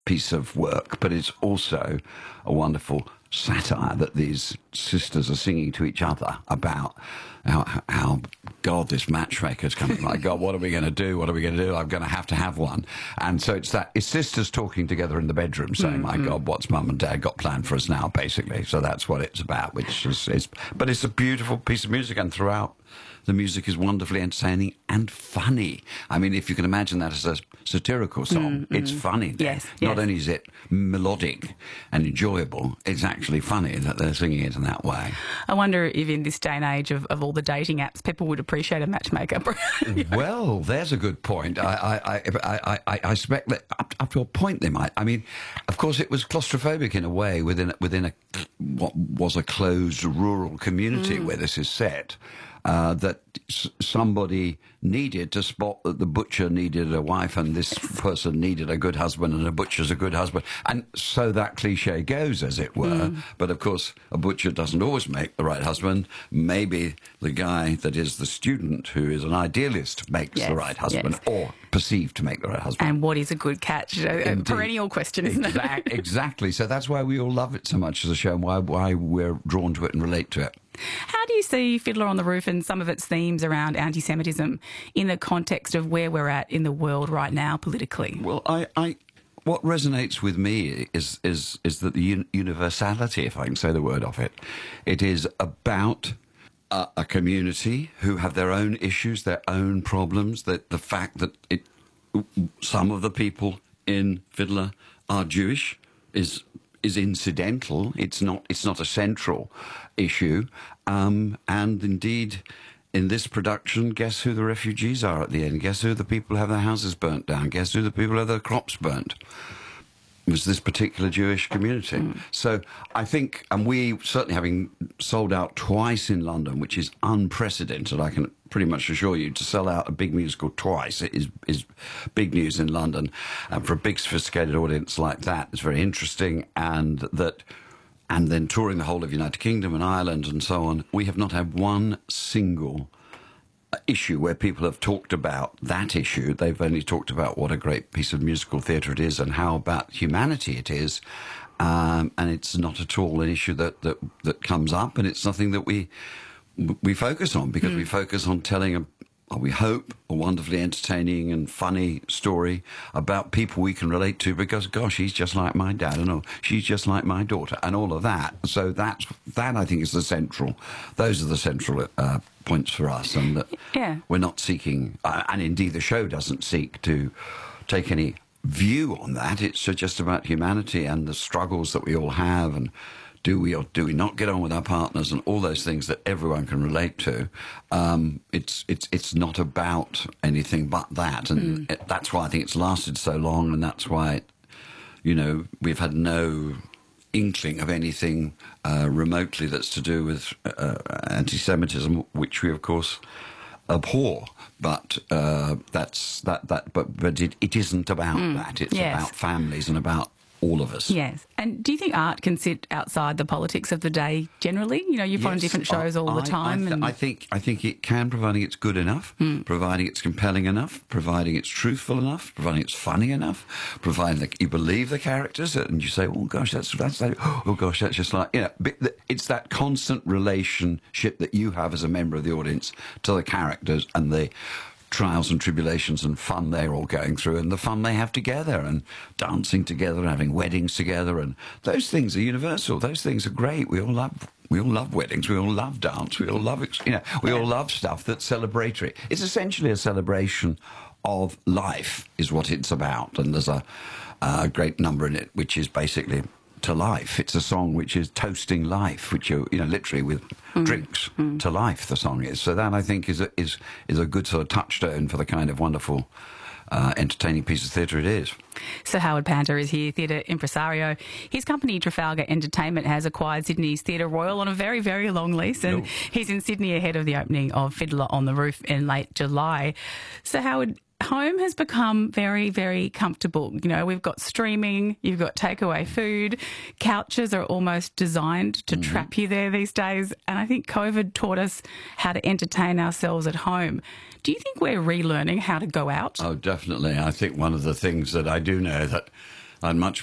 piece of work, but it's also a wonderful satire that these sisters are singing to each other about how God, this matchmaker's coming. My God, what are we going to do? What are we going to do? I'm going to have one. And so it's sisters talking together in the bedroom saying, my God, what's Mum and Dad got planned for us now, basically. So that's what it's about, which is but it's a beautiful piece of music, and throughout the music is wonderfully entertaining and funny. I mean, if you can imagine that as a satirical song, it's funny. Yes, Not yes. only is it melodic and enjoyable, it's actually funny that they're singing it in that way. I wonder if in this day and age of all the dating apps, people would appreciate a matchmaker. Well, there's a good point. I suspect that up to a point they might. I mean, of course, it was claustrophobic in a way within what was a closed rural community where this is set. That somebody needed to spot that the butcher needed a wife and this person needed a good husband and a butcher's a good husband. And so that cliche goes, as it were. But of course, a butcher doesn't always make the right husband. Maybe the guy that is the student who is an idealist makes the right husband, or perceived to make the right husband. And what is a good catch? A perennial question, isn't it? Exactly. So that's why we all love it so much as a show and why we're drawn to it and relate to it. How do you see Fiddler on the Roof and some of its themes around anti-Semitism in the context of where we're at in the world right now politically? Well, what resonates with me is that the universality, if I can say the word of it, it is about a community who have their own issues, their own problems. That the fact that some of the people in Fiddler are Jewish is incidental. It's not a central issue. And indeed, in this production, guess who the refugees are at the end? Guess who the people who have their houses burnt down? Guess who the people who have their crops burnt? It was this particular Jewish community. So I think, and we certainly, having sold out twice in London, which is unprecedented, I can pretty much assure you, to sell out a big musical twice is big news in London. And for a big sophisticated audience like that, it's very interesting. And then touring the whole of United Kingdom and Ireland and so on, we have not had one single issue where people have talked about that issue. They've only talked about what a great piece of musical theatre it is and how about humanity it is. And it's not at all an issue that comes up, and it's something that we focus on because we focus on telling we hope, a wonderfully entertaining and funny story about people we can relate to because, gosh, he's just like my dad, and she's just like my daughter, and all of that. So that I think is those are the central points for us, and that we're not seeking, and indeed the show doesn't seek to take any view on that. It's just about humanity and the struggles that we all have, and do we or do we not get on with our partners, and all those things that everyone can relate to. It's not about anything but that, and that's why I think it's lasted so long, and that's why, we've had no inkling of anything remotely that's to do with anti-Semitism, which we of course abhor. But But it isn't about that. It's about families and about all of us. Yes. And do you think art can sit outside the politics of the day generally? You put on different shows all the time. I think it can, providing it's good enough, providing it's compelling enough, providing it's truthful enough, providing it's funny enough, providing that you believe the characters and you say, oh gosh, that's oh gosh, that's just like, it's that constant relationship that you have as a member of the audience to the characters and the trials and tribulations and fun they're all going through, and the fun they have together, and dancing together, and having weddings together, and those things are universal. Those things are great. We all love weddings. We all love dance. We all love we all love stuff that's celebratory. It's essentially a celebration of life, is what it's about. And there's a great number in it which is basically to life. It's a song which is toasting life, which literally with drinks to life. The song is. So that I think is a good sort of touchstone for the kind of wonderful, entertaining piece of theatre it is. So Howard Panter is here, theatre impresario. His company Trafalgar Entertainment has acquired Sydney's Theatre Royal on a very, very long lease, and he's in Sydney ahead of the opening of Fiddler on the Roof in late July. So Howard, home has become very, very comfortable. We've got streaming, you've got takeaway food, couches are almost designed to trap you there these days. And I think COVID taught us how to entertain ourselves at home. Do you think we're relearning how to go out? Oh, definitely. I think one of the things that I do know that I'd much